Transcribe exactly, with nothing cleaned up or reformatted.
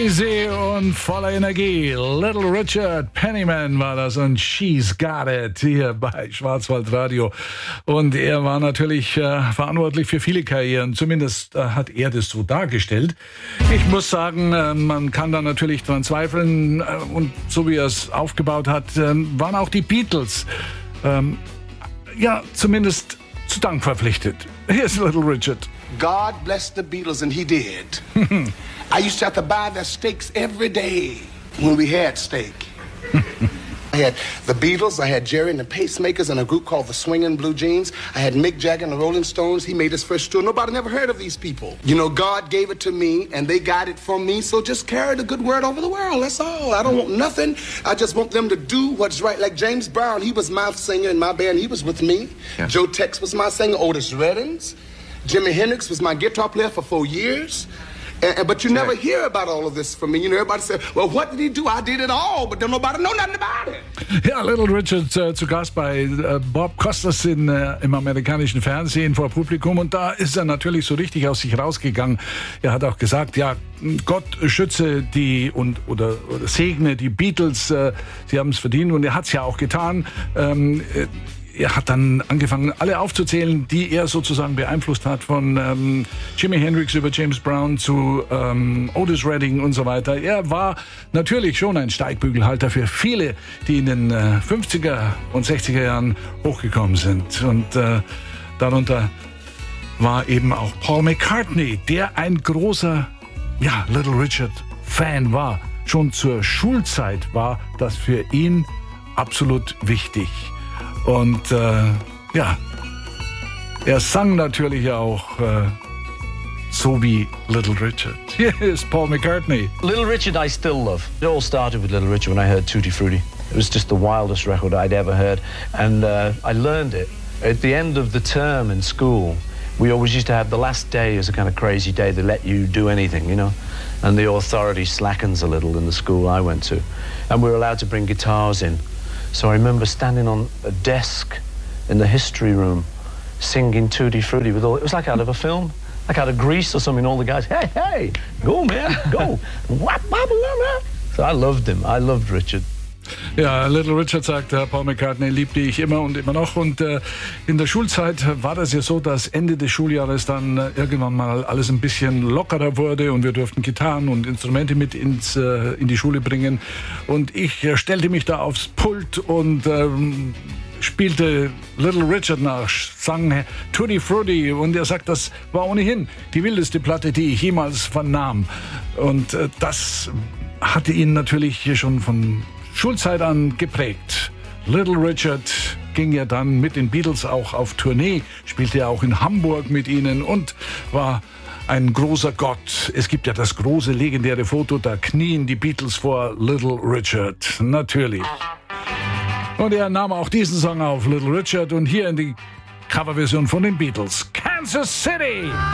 Crazy und voller Energie. Little Richard Penniman war das und She's Got It hier bei Schwarzwaldradio. Und er war natürlich äh, verantwortlich für viele Karrieren. Zumindest äh, hat er das so dargestellt. Ich muss sagen, äh, man kann da natürlich dran zweifeln. Äh, und so wie er es aufgebaut hat, äh, waren auch die Beatles ähm, ja zumindest zu Dank verpflichtet. Hier ist Little Richard. God blessed the Beatles, and he did. I used to have to buy their steaks every day when we had steak. I had the Beatles, I had Jerry and the Pacemakers and a group called the Swingin' Blue Jeans. I had Mick Jagger and the Rolling Stones. He made his first tour. Nobody never heard of these people. You know, God gave it to me, and they got it from me, so just carry the good word over the world. That's all. I don't want nothing. I just want them to do what's right. Like James Brown, he was my singer in my band. He was with me. Yeah. Joe Tex was my singer. Otis Reddings. Jimi Hendrix was my guitar player for four years. And, but you never right. hear about all of this from me. You know, everybody said, well, what did he do? I did it all, but don't nobody know nothing about it. Ja, Little Richard äh, zu Gast bei äh, Bob Costas in, äh, im amerikanischen Fernsehen vor Publikum. Und da ist er natürlich so richtig aus sich rausgegangen. Er hat auch gesagt, ja, Gott schütze die und oder, oder segne die Beatles. Äh, sie haben es verdient und er hat es ja auch getan. Ähm, äh, Er hat dann angefangen, alle aufzuzählen, die er sozusagen beeinflusst hat, von ähm, Jimi Hendrix über James Brown zu ähm, Otis Redding und so weiter. Er war natürlich schon ein Steigbügelhalter für viele, die in den äh, fünfziger und sechziger Jahren hochgekommen sind. Und äh, darunter war eben auch Paul McCartney, der ein großer, ja, Little Richard Fan war. Schon zur Schulzeit war das für ihn absolut wichtig. Und äh, ja, er sang natürlich auch äh, so wie Little Richard. Hier ist Paul McCartney. Little Richard I still love. It all started with Little Richard when I heard Tutti Frutti. It was just the wildest record I'd ever heard. And uh, I learned it. At the end of the term in school, we always used to have the last day as a kind of crazy day. They let you do anything, you know. And the authority slackens a little in the school I went to. And we were allowed to bring guitars in. So I remember standing on a desk in the history room singing Tutti Frutti with all, it was like out of a film, like out of Grease or something. All the guys, hey, hey, go man, go. So I loved him, I loved Richard. Ja, Little Richard sagt, äh, Paul McCartney liebte ich immer und immer noch. Und äh, in der Schulzeit war das ja so, dass Ende des Schuljahres dann äh, irgendwann mal alles ein bisschen lockerer wurde und wir durften Gitarren und Instrumente mit ins, äh, in die Schule bringen. Und ich äh, stellte mich da aufs Pult und ähm, spielte Little Richard nach, sang Tutti Frutti und er sagt, das war ohnehin die wildeste Platte, die ich jemals vernahm. Und äh, das hatte ihn natürlich hier schon von Schulzeit an geprägt. Little Richard ging ja dann mit den Beatles auch auf Tournee, spielte ja auch in Hamburg mit ihnen und war ein großer Gott. Es gibt ja das große, legendäre Foto, da knien die Beatles vor Little Richard. Natürlich. Und er nahm auch diesen Song auf, Little Richard, und hier in die Coverversion von den Beatles. Kansas City!